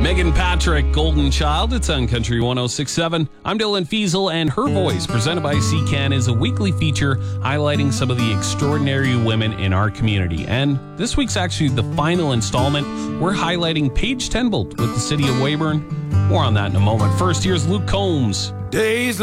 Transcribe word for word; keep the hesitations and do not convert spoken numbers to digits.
Megan Patrick, Golden Child. It's on Country one oh six point seven. I'm Dylan Fiesel, and Her Voice, presented by C C A N, is a weekly feature highlighting some of the extraordinary women in our community. And this week's actually the final installment. We're highlighting Paige Tenbolt with the City of Weyburn. More on that in a moment. First, here's Luke Combs. Days